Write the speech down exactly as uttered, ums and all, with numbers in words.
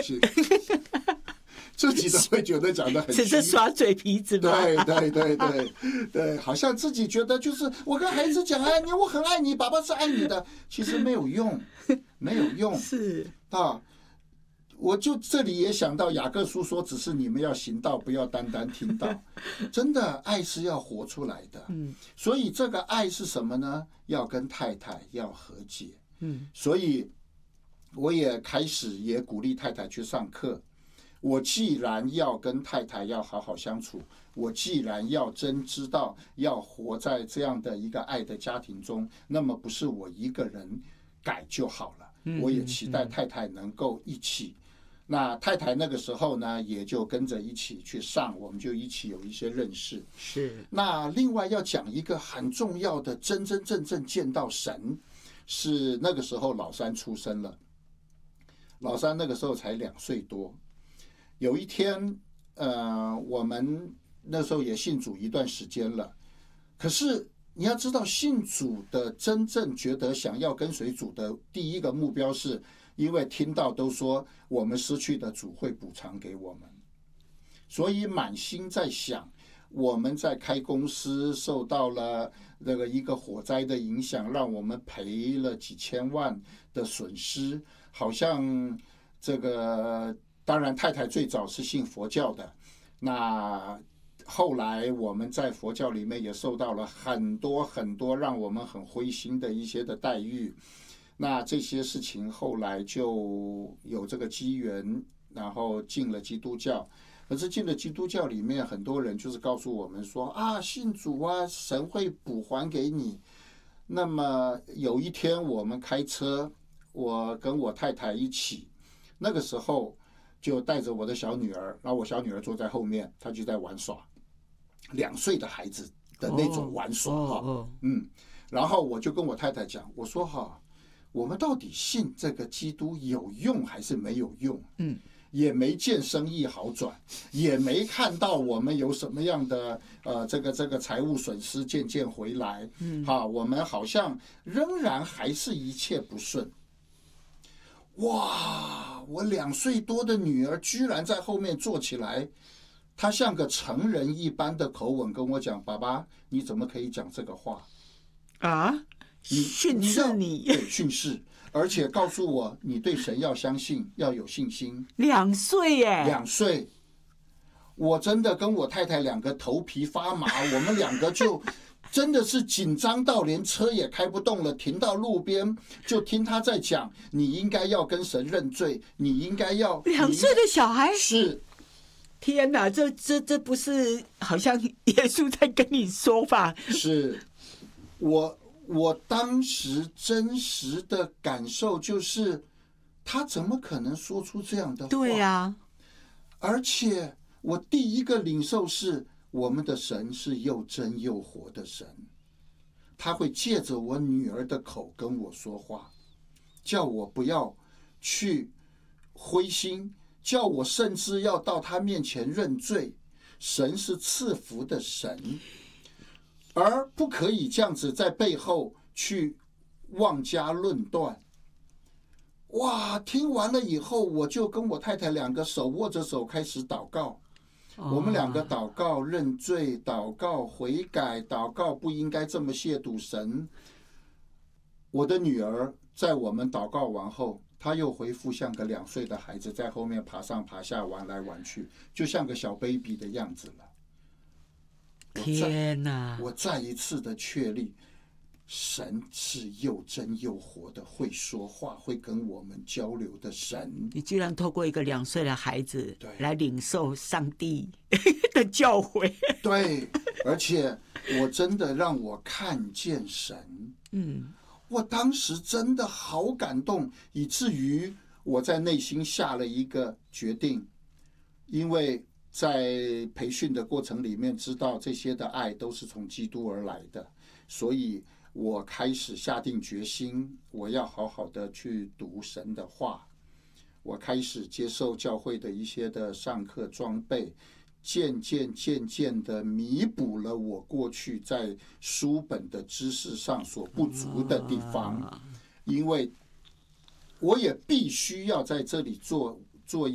信。自己都会觉得讲得很虚， 只是耍嘴皮子吗？ 对对对对对，好像自己觉得就是我跟孩子讲哎，你我很爱你，爸爸是爱你的，其实没有用，没有用。 是啊，我就这里也想到雅各书说，只是你们要行道，不要单单听到。真的，爱是要活出来的。嗯，所以这个爱是什么呢？要跟太太要和解。嗯，所以我也开始也鼓励太太去上课。我既然要跟太太要好好相处，我既然要真知道要活在这样的一个爱的家庭中，那么不是我一个人改就好了，我也期待太太能够一起。那太太那个时候呢，也就跟着一起去上，我们就一起有一些认识。 是。 那另外要讲一个很重要的，真真正正见到神，是那个时候老三出生了，老三那个时候才两岁多。有一天，呃，我们那时候也信主一段时间了，可是你要知道，信主的真正觉得想要跟随主的第一个目标是，因为听到都说我们失去的主会补偿给我们，所以满心在想，我们在开公司受到了那个一个火灾的影响，让我们赔了几千万的损失，好像这个。当然太太最早是信佛教的，那后来我们在佛教里面也受到了很多很多让我们很灰心的一些的待遇，那这些事情后来就有这个机缘，然后进了基督教。可是进了基督教里面，很多人就是告诉我们说啊，信主啊，神会补还给你。那么有一天我们开车，我跟我太太一起，那个时候就带着我的小女儿，然后我小女儿坐在后面，她就在玩耍，两岁的孩子的那种玩耍哈、哦哦，嗯，然后我就跟我太太讲，我说哈，我们到底信这个基督有用还是没有用？嗯，也没见生意好转，也没看到我们有什么样的呃这个这个财务损失渐渐回来，嗯，哈，我们好像仍然还是一切不顺。哇！我两岁多的女儿居然在后面坐起来，她像个成人一般的口吻跟我讲：“爸爸，你怎么可以讲这个话？” 啊！训斥你， 对，训斥，而且告诉我你对神要相信，要有信心。 两岁耶！ 两岁，我真的跟我太太两个头皮发麻，我们两个就。真的是紧张到连车也开不动了，停到路边就听他在讲，你应该要跟神认罪，你应该要。 两岁的小孩是， 天哪，这这这不是好像耶稣在跟你说吧？ 是，我我当时真实的感受就是，他怎么可能说出这样的话？ 对呀、啊， 而且我第一个领受是。我们的神是又真又活的神，他会借着我女儿的口跟我说话，叫我不要去灰心，叫我甚至要到他面前认罪。神是赐福的神，而不可以这样子在背后去妄加论断。哇！听完了以后，我就跟我太太两个手握着手开始祷告。我们两个祷告认罪，祷告悔改，祷告不应该这么亵渎神。我的女儿在我们祷告完后，她又恢复像个两岁的孩子，在后面爬上爬下玩来玩去，就像个小 baby 的样子了。 天哪！ 我再一次的确立，神是又真又活的，会说话，会跟我们交流的神。 你居然透过一个两岁的孩子来领受上帝的教诲。 对，而且我真的让我看见神。嗯，我当时真的好感动，以至于我在内心下了一个决定，因为在培训的过程里面知道这些的爱都是从基督而来的，所以我开始下定决心，我要好好的去读神的话。我开始接受教会的一些的上课装备，渐渐渐渐的弥补了我过去在书本的知识上所不足的地方，因为我也必须要在这里做